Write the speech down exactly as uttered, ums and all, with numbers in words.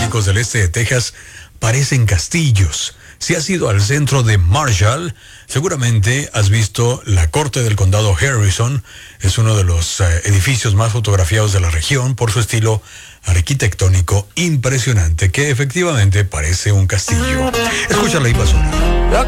arquitectónicos del este de Texas parecen castillos. Si has ido al centro de Marshall, seguramente has visto la Corte del Condado Harrison. Es uno de los eh, edificios más fotografiados de la región por su estilo arquitectónico impresionante, que efectivamente parece un castillo. Escúchala y basura.